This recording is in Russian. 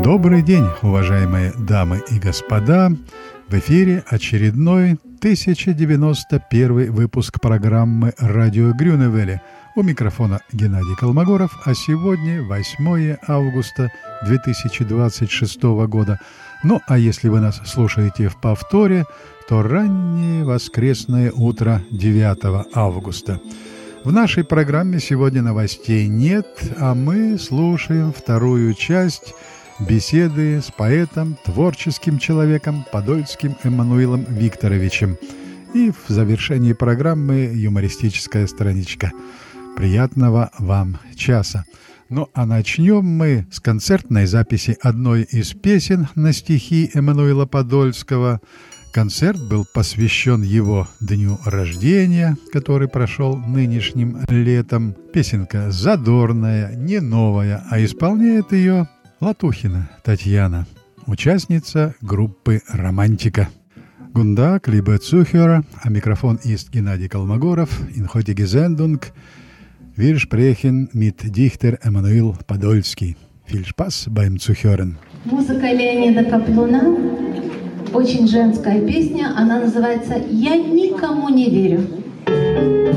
Добрый день, уважаемые дамы и господа! В эфире очередной 1091 выпуск программы «Радио Грюневеле». У микрофона Геннадий Колмогоров, а сегодня 8 августа 2026 года. Ну, а если вы нас слушаете в повторе, то раннее воскресное утро 9 августа. В нашей программе сегодня новостей нет, а мы слушаем вторую часть беседы с поэтом, творческим человеком Подольским Эммануилом Викторовичем. И в завершении программы юмористическая страничка. Приятного вам часа. Ну а начнем мы с концертной записи одной из песен на стихи Эммануила Подольского. Концерт был посвящен его дню рождения, который прошел нынешним летом. Песенка задорная, не новая, а исполняет ее Латухина Татьяна, участница группы «Романтика». Guten Tag, liebe Zuhörer, am Mikrofon ist Gennady Kolmogorov. In heutiger Sendung wir sprechen mit Dichter Эммануил Подольский. Viel Spaß beim Zuhören. Музыка Леонида Каплуна. Очень женская песня. Она называется «Я никому не верю».